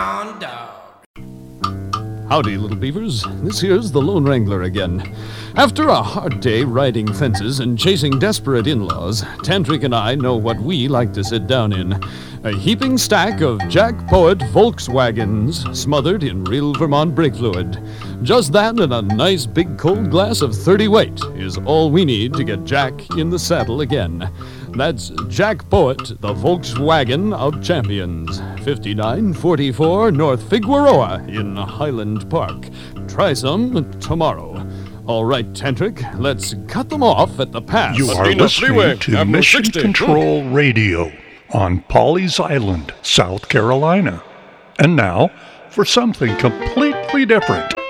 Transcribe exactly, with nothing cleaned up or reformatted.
On dog. Howdy, little beavers. This here's the Lone Wrangler again. After a hard day riding fences and chasing desperate in-laws, Tantric and I know what we like to sit down in. A heaping stack of Jack Poet Volkswagens smothered in real Vermont brake fluid. Just that and a nice big cold glass of thirty weight is all we need to get Jack in the saddle again. That's Jack Poet, the Volkswagen of champions. fifty-nine forty-four North Figueroa in Highland Park. Try some tomorrow. All right, Tantric, let's cut them off at the pass. You are listening to Mission Control Radio on Pawleys Island, South Carolina. And now, for something completely different.